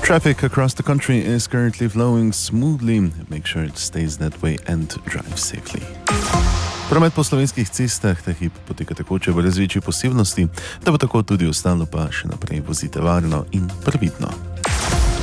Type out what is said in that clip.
Traffic across the country is currently flowing smoothly. Make sure it stays that way and drive safely. Promet po slovenskih cestah ta hip poteka tekoče brez večje posebnosti, da bo tako tudi ostalo, pa še naprej vozite varno in previdno.